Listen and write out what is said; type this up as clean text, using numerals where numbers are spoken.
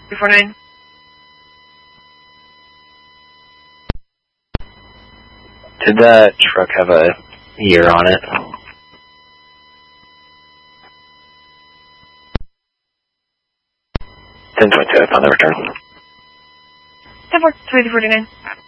349. Did that truck have a year on it? 1022, I found the return. 10-4, 349.